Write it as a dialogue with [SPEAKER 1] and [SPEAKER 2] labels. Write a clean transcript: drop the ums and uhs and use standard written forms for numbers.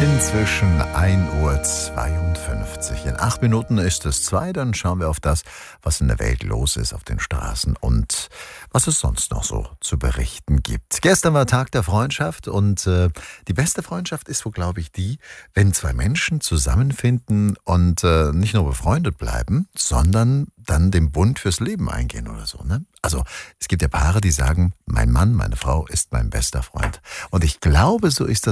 [SPEAKER 1] Inzwischen 1:52 Uhr. In 8 Minuten ist es 2. Dann schauen wir auf das, was in der Welt los ist auf den Straßen und was es sonst noch so zu berichten gibt. Gestern war Tag der Freundschaft und die beste Freundschaft ist wohl, glaube ich, die, wenn zwei Menschen zusammenfinden und nicht nur befreundet bleiben, sondern dann den Bund fürs Leben eingehen oder so, ne? Also es gibt ja Paare, die sagen, mein Mann, meine Frau ist mein bester Freund. Und ich glaube, so ist das